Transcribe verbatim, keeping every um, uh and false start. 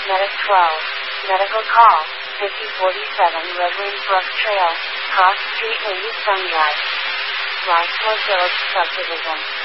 Medic twelve. Medical call, fifty forty-seven Red Wing Brook Trail, Cross Street, Lady Sun Drive. Roswell Village Subdivision.